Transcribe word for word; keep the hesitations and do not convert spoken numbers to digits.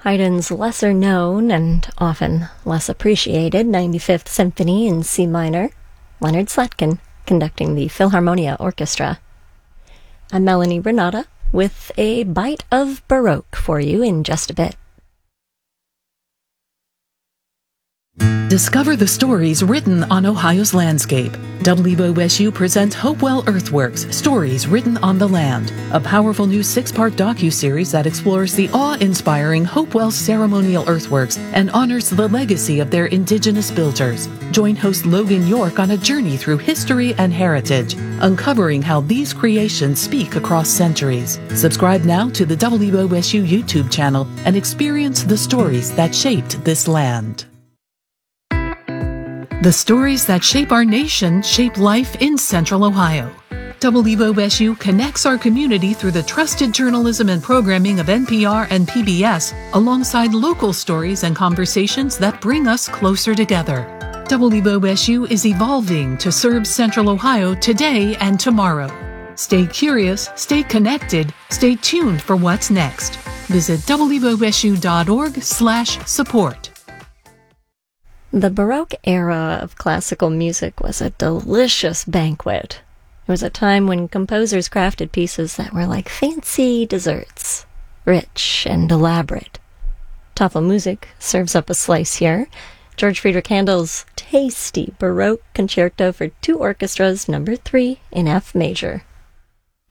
Haydn's lesser-known and often less appreciated ninety-fifth Symphony in C minor, Leonard Slatkin conducting the Philharmonia Orchestra. I'm Melanie Renata with a bite of Baroque for you in just a bit. Discover the stories written on Ohio's landscape. W O S U presents Hopewell Earthworks, Stories Written on the Land, a powerful new six-part docu-series that explores the awe-inspiring Hopewell ceremonial earthworks and honors the legacy of their indigenous builders. Join host Logan York on a journey through history and heritage, uncovering how these creations speak across centuries. Subscribe now to the W O S U YouTube channel and experience the stories that shaped this land. The stories that shape our nation shape life in Central Ohio. W O S U connects our community through the trusted journalism and programming of N P R and P B S, alongside local stories and conversations that bring us closer together. W O S U is evolving to serve Central Ohio today and tomorrow. Stay curious, stay connected, stay tuned for what's next. Visit W O S U dot org slash support. The Baroque era of classical music was a delicious banquet. It was a time when composers crafted pieces that were like fancy desserts, rich and elaborate. Tafelmusik serves up a slice here. George Friedrich Handel's tasty Baroque Concerto for Two Orchestras, number three in F major.